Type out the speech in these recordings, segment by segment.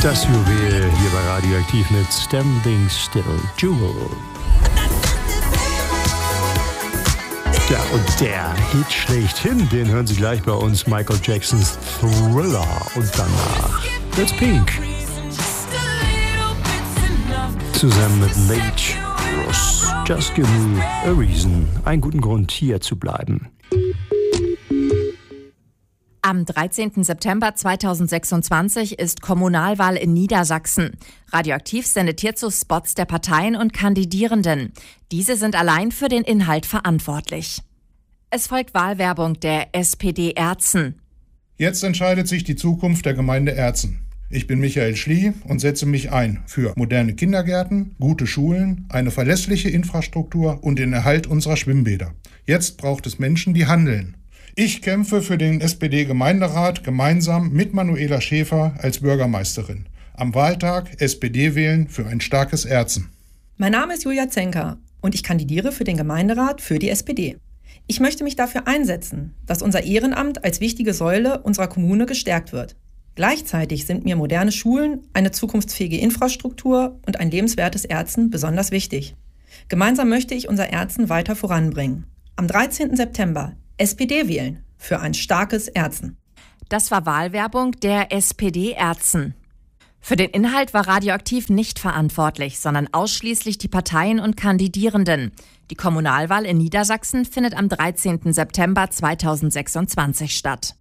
Das Juwel hier bei Radioaktiv mit Standing Still Jewel. Ja, und der Hit schlechthin, den hören Sie gleich bei uns, Michael Jacksons Thriller. Und danach wird's Pink. Zusammen mit Late Ross. Just give me a reason. Einen guten Grund, hier zu bleiben. Am 13. September 2026 ist Kommunalwahl in Niedersachsen. Radioaktiv sendet hierzu Spots der Parteien und Kandidierenden. Diese sind allein für den Inhalt verantwortlich. Es folgt Wahlwerbung der SPD Erzen. Jetzt entscheidet sich die Zukunft der Gemeinde Erzen. Ich bin Michael Schlie und setze mich ein für moderne Kindergärten, gute Schulen, eine verlässliche Infrastruktur und den Erhalt unserer Schwimmbäder. Jetzt braucht es Menschen, die handeln. Ich kämpfe für den SPD-Gemeinderat gemeinsam mit Manuela Schäfer als Bürgermeisterin. Am Wahltag SPD wählen für ein starkes Erzen. Mein Name ist Julia Zenker und ich kandidiere für den Gemeinderat für die SPD. Ich möchte mich dafür einsetzen, dass unser Ehrenamt als wichtige Säule unserer Kommune gestärkt wird. Gleichzeitig sind mir moderne Schulen, eine zukunftsfähige Infrastruktur und ein lebenswertes Erzen besonders wichtig. Gemeinsam möchte ich unser Erzen weiter voranbringen. Am 13. September SPD wählen für ein starkes Erzen. Das war Wahlwerbung der SPD Erzen. Für den Inhalt war Radioaktiv nicht verantwortlich, sondern ausschließlich die Parteien und Kandidierenden. Die Kommunalwahl in Niedersachsen findet am 13. September 2026 statt.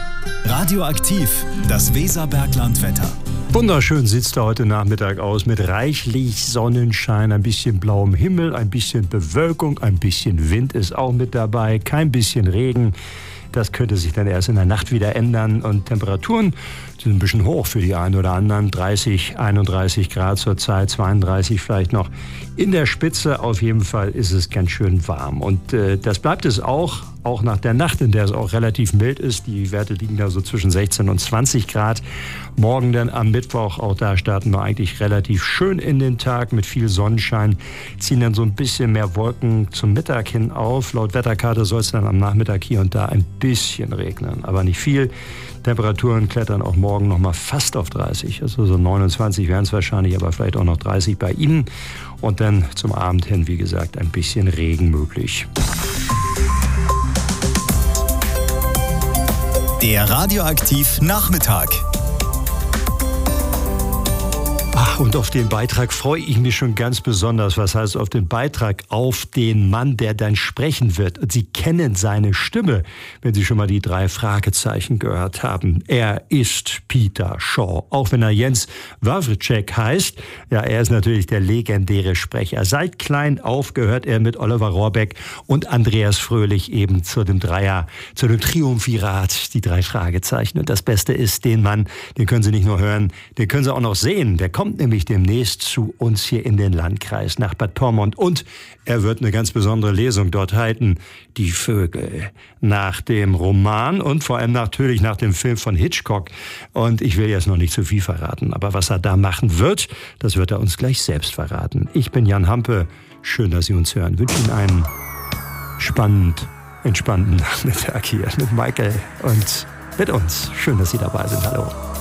Radioaktiv, das Weserberglandwetter. Wunderschön sieht es da heute Nachmittag aus mit reichlich Sonnenschein, ein bisschen blauem Himmel, ein bisschen Bewölkung, ein bisschen Wind ist auch mit dabei, kein bisschen Regen. Das könnte sich dann erst in der Nacht wieder ändern und Temperaturen sind ein bisschen hoch für die einen oder anderen. 30, 31 Grad zurzeit, 32 vielleicht noch. In der Spitze auf jeden Fall ist es ganz schön warm und das bleibt es auch nach der Nacht, in der es auch relativ mild ist. Die Werte liegen da so zwischen 16 und 20 Grad. Morgen dann am Mittwoch, auch da starten wir eigentlich relativ schön in den Tag mit viel Sonnenschein, ziehen dann so ein bisschen mehr Wolken zum Mittag hin auf. Laut Wetterkarte soll es dann am Nachmittag hier und da ein bisschen regnen, aber nicht viel. Temperaturen klettern auch morgen noch mal fast auf 30, also so 29 wären es wahrscheinlich, aber vielleicht auch noch 30 bei Ihnen. Und dann zum Abend hin, wie gesagt, ein bisschen Regen möglich. Der Radioaktiv Nachmittag. Ach, und auf den Beitrag freue ich mich schon ganz besonders. Was heißt auf den Beitrag? Auf den Mann, der dann sprechen wird. Und Sie kennen seine Stimme, wenn Sie schon mal die 3 Fragezeichen gehört haben. Er ist Peter Shaw. Auch wenn er Jens Wawrcek heißt. Ja, er ist natürlich der legendäre Sprecher. Seit klein auf gehört er mit Oliver Rohrbeck und Andreas Fröhlich eben zu dem Triumvirat, die 3 Fragezeichen. Und das Beste ist, den Mann, den können Sie nicht nur hören, den können Sie auch noch sehen. Der kommt nämlich demnächst zu uns hier in den Landkreis nach Bad Pyrmont und er wird eine ganz besondere Lesung dort halten. Die Vögel. Nach dem Roman und vor allem natürlich nach dem Film von Hitchcock. Und ich will jetzt noch nicht zu viel verraten, aber was er da machen wird, das wird er uns gleich selbst verraten. Ich bin Jan Hampe. Schön, dass Sie uns hören. Ich wünsche Ihnen einen entspannten Nachmittag hier mit Michael und mit uns. Schön, dass Sie dabei sind. Hallo.